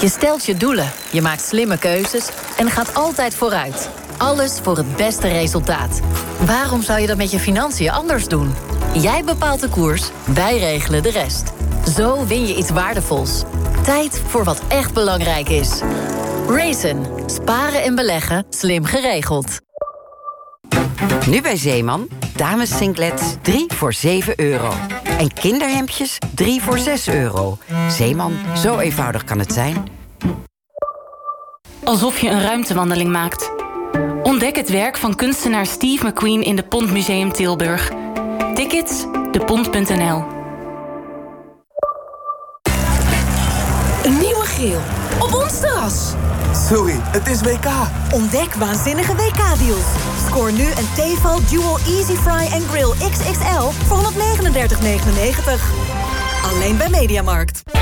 Je stelt je doelen, je maakt slimme keuzes en gaat altijd vooruit. Alles voor het beste resultaat. Waarom zou je dat met je financiën anders doen? Jij bepaalt de koers, wij regelen de rest. Zo win je iets waardevols. Tijd voor wat echt belangrijk is. Raisin. Sparen en beleggen. Slim geregeld. Nu bij Zeeman. Dames singlets 3 voor €7. En kinderhemdjes 3 voor €6. Zeeman, zo eenvoudig kan het zijn. Alsof je een ruimtewandeling maakt. Ontdek het werk van kunstenaar Steve McQueen in de Pont Museum Tilburg. Tickets depont.nl. Een nieuwe grill. Op ons terras. Sorry, het is WK. Ontdek waanzinnige WK-deals. Scoor nu een Tefal Dual Easy Fry and Grill XXL voor €139,99. Alleen bij Mediamarkt.